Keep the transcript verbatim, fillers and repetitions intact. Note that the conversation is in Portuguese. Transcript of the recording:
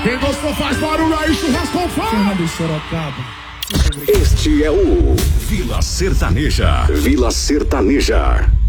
Quem gostou faz barulho aí, churrasco fora. Este é o Vila Sertaneja. Vila Sertaneja.